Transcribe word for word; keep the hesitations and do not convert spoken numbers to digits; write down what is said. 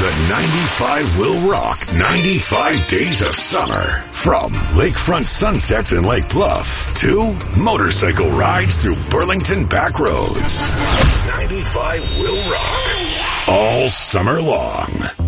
The ninety-five will rock ninety-five days of summer. From lakefront sunsets in Lake Bluff to motorcycle rides through Burlington back roads. ninety-five will rock all summer long.